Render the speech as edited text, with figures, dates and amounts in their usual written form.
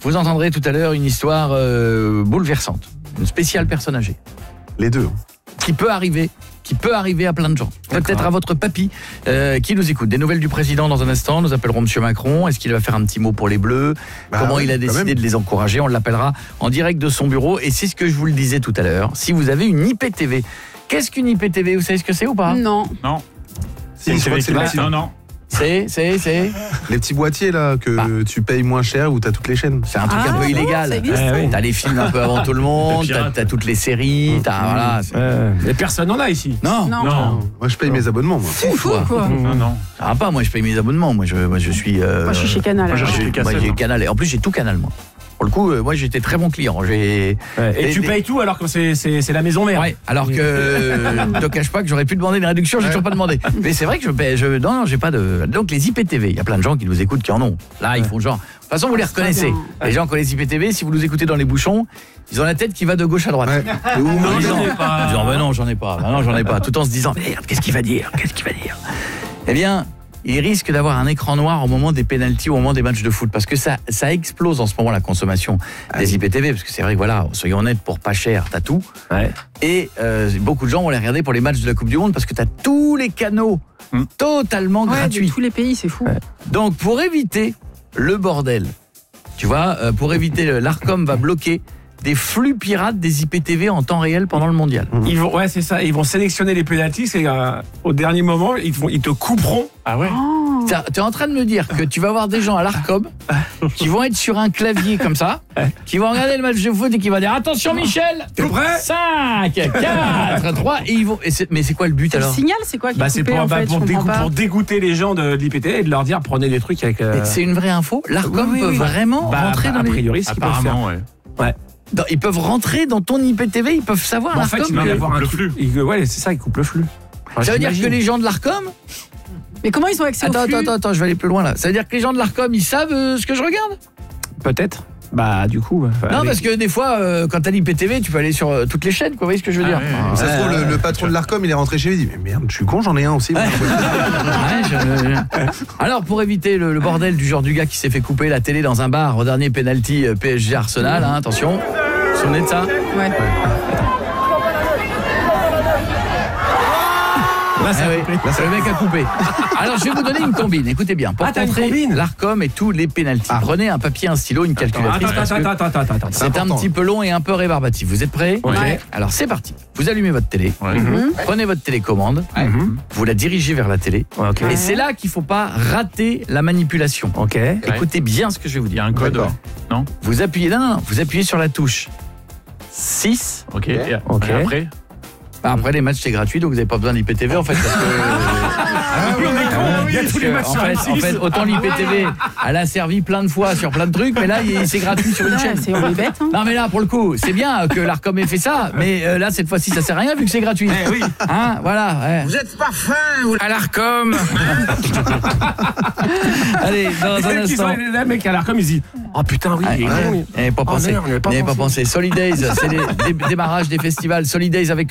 vous entendrez tout à l'heure une histoire bouleversante, une spéciale personne âgée. Les deux. Qui peut arriver à plein de gens. Peut-être à votre papy qui nous écoute. Des nouvelles du président dans un instant. Nous appellerons Monsieur Macron. Est-ce qu'il va faire un petit mot pour les Bleus? Comment il a décidé de les encourager? On l'appellera en direct de son bureau. Et c'est ce que je vous le disais tout à l'heure. Si vous avez une IPTV, qu'est-ce qu'une IPTV? Vous savez ce que c'est ou pas? Non. Si, je crois que c'est Non. C'est les petits boîtiers là que tu payes moins cher où t'as toutes les chaînes. C'est un truc un peu illégal. Ça existe, T'as les films un peu avant tout le monde, t'as toutes les séries, voilà. Mais personne n'en a ici. Non. Moi je paye mes abonnements moi. C'est fou quoi. Non. Ça va pas, moi je paye mes abonnements. Moi je suis. Moi je suis chez Canal. Moi, j'achète les cassettes, j'ai Canal. Et en plus j'ai tout Canal moi. Pour le coup, moi j'étais très bon client. Et tu payes tout alors que c'est la maison mère. Ouais, alors que ne te cache pas que j'aurais pu demander une réduction, j'ai toujours pas demandé. Mais c'est vrai que non, j'ai pas de. Donc les IPTV, il y a plein de gens qui nous écoutent qui en ont. Là, ils font genre. De toute façon, vous les reconnaissez. Les gens qui ont les IPTV, si vous nous écoutez dans les bouchons, ils ont la tête qui va de gauche à droite. Ouais. Non, j'en ai pas. Non, j'en ai pas. Tout en se disant merde, qu'est-ce qu'il va dire? Eh bien, il risque d'avoir un écran noir au moment des pénaltys, au moment des matchs de foot, parce que ça explose en ce moment la consommation des IPTV, parce que c'est vrai que voilà, soyons honnêtes, pour pas cher, t'as tout. Ouais. Et beaucoup de gens vont les regarder pour les matchs de la Coupe du Monde, parce que t'as tous les canaux totalement gratuits. De tous les pays, c'est fou. Donc pour éviter le bordel, tu vois, pour éviter, l'Arcom va bloquer des flux pirates des IPTV en temps réel pendant le mondial. C'est ça. Ils vont sélectionner les pénaltys. C'est au dernier moment, ils te couperont. Ah ouais. Tu es en train de me dire que tu vas avoir des gens à l'Arcom qui vont être sur un clavier comme ça, qui vont regarder le match de foot et qui vont dire attention Michel, t'es prêt? 5, 4, 3 et ils vont. Mais c'est quoi le but alors? Le signal, c'est quoi qui est C'est coupé, en fait, pour dégoûter les gens de l'IPTV et de leur dire prenez des trucs avec. C'est une vraie info. L'Arcom peut vraiment rentrer dans a les. priori, ce qu'ils peuvent faire. Ouais. Ils peuvent rentrer dans ton IPTV, ils peuvent savoir. En fait, ils peuvent avoir un flux. Ouais, c'est ça, ils coupent le flux. Ça veut dire que les gens de l'Arcom. Mais comment ils ont accès au flux? Attends, je vais aller plus loin là. Ça veut dire que les gens de l'Arcom, ils savent ce que je regarde? Peut-être. Du coup. Non, parce que des fois, quand t'as l'IPTV, tu peux aller sur toutes les chaînes, quoi. Vous voyez ce que je veux dire? Ça se trouve, le patron de l'Arcom, il est rentré chez lui, il dit mais merde, je suis con, j'en ai un aussi. Alors, pour éviter le bordel du genre du gars qui s'est fait couper la télé dans un bar au dernier penalty PSG Arsenal, attention. Vous vous souvenez de ça? Ouais. Là, le mec a coupé. Alors, je vais vous donner une combine. Écoutez bien. Pour contrer l'Arcom et tous les pénaltys, prenez un papier, un stylo, une calculatrice. Attends. C'est un petit peu long et un peu rébarbatif. Vous êtes prêts? Ouais. Alors, c'est parti. Vous allumez votre télé. Prenez votre télécommande. Vous la dirigez vers la télé. Et c'est là qu'il ne faut pas rater la manipulation. Écoutez bien ce que je vais vous dire. Il y a un code. Non. Vous appuyez, vous appuyez sur la touche 6. Et après après les matchs c'est gratuit donc vous n'avez pas besoin d'IPTV en fait parce que il y a tous les matchs en fait autant l'IPTV elle a servi plein de fois sur plein de trucs mais là c'est gratuit sur une chaîne. C'est bête. Non mais là pour le coup c'est bien que l'Arcom ait fait ça mais là cette fois-ci ça sert à rien vu que c'est gratuit. Voilà. Vous êtes pas fin vous à l'Arcom. Allez dans un instant. Les mecs à l'Arcom ils disent oh putain oui. N'avez pas pensé. Solidays c'est les démarrages des festivals Solidays avec